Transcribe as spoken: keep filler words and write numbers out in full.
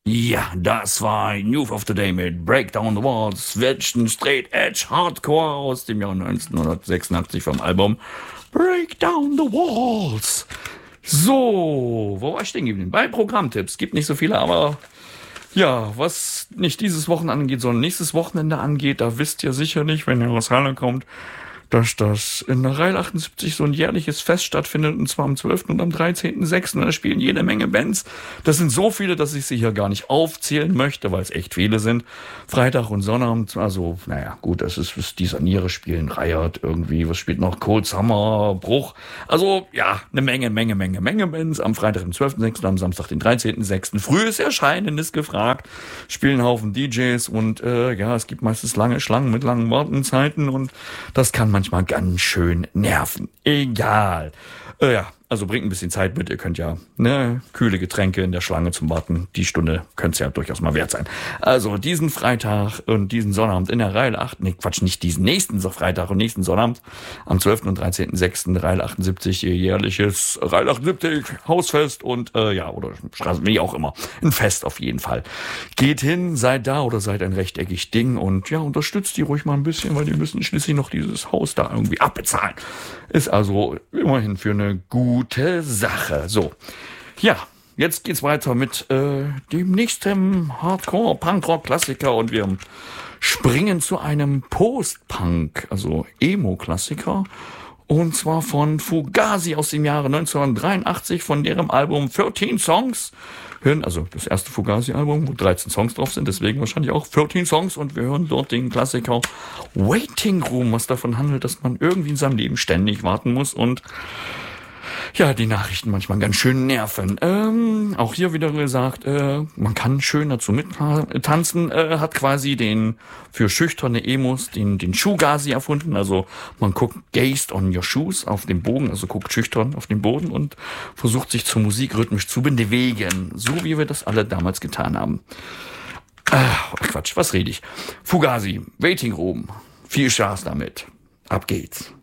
Ja, das war Youth of Today mit Break Down the Walls, welchen Straight Edge Hardcore aus dem Jahr neunzehnhundertsechsundachtzig vom Album Break Down the Walls. So, wo war ich stehen geblieben? Bei Programmtipps. Gibt nicht so viele, aber ja, was nicht dieses Wochenende angeht, sondern nächstes Wochenende angeht, da wisst ihr sicher nicht, wenn ihr aus Halle kommt, dass das in der Reihe achtundsiebzig so ein jährliches Fest stattfindet, und zwar am zwölften und am dreizehnten sechsten Da spielen jede Menge Bands. Das sind so viele, dass ich sie hier gar nicht aufzählen möchte, weil es echt viele sind. Freitag und Sonnabend, also, naja, gut, das ist, ist die Saniere spielen, Riot irgendwie, was spielt noch? Cold Summer, Bruch. Also, ja, eine Menge, Menge, Menge, Menge Bands. Am Freitag, den zwölften sechsten am Samstag, den dreizehnten sechsten Frühes Erscheinen ist gefragt. Spielen einen Haufen D Js und, äh, ja, es gibt meistens lange Schlangen mit langen Wartenzeiten und das kann man manchmal ganz schön nerven. Egal. Äh, ja, also bringt ein bisschen Zeit mit. Ihr könnt ja ne, kühle Getränke in der Schlange zum Warten. Die Stunde könnte es ja durchaus mal wert sein. Also diesen Freitag und diesen Sonnabend in der Reihe acht, nee, Quatsch, nicht diesen nächsten Freitag und nächsten Sonnabend am zwölften und dreizehnten sechsten Reihe achtundsiebzig, ihr jährliches Reihe achtundsiebzig Hausfest und äh, ja, oder Straßen, wie auch immer. Ein Fest auf jeden Fall. Geht hin, seid da oder seid ein rechteckig Ding und ja, unterstützt die ruhig mal ein bisschen, weil die müssen schließlich noch dieses Haus da irgendwie abbezahlen. Ist also immerhin für eine gute Gute Sache. So, ja, jetzt geht's weiter mit äh, dem nächsten Hardcore-Punkrock-Klassiker und wir springen zu einem Post-Punk, also Emo-Klassiker, und zwar von Fugazi aus dem Jahre neunzehnhundertdreiundachtzig, von deren Album dreizehn Songs. Hören, also das erste Fugazi-Album, wo dreizehn Songs drauf sind, deswegen wahrscheinlich auch dreizehn Songs, und wir hören dort den Klassiker Waiting Room, was davon handelt, dass man irgendwie in seinem Leben ständig warten muss und ja, die Nachrichten manchmal ganz schön nerven. Ähm, auch hier wieder gesagt, äh, man kann schön dazu mittanzen, äh, hat quasi den, für schüchterne Emos, den, den Shoegazi erfunden. Also man guckt gazed on your shoes auf dem Boden, also guckt schüchtern auf den Boden und versucht sich zur Musik rhythmisch zu bewegen. So wie wir das alle damals getan haben. Ach, Quatsch, was rede ich? Fugazi, Waiting Room. Viel Spaß damit. Ab geht's.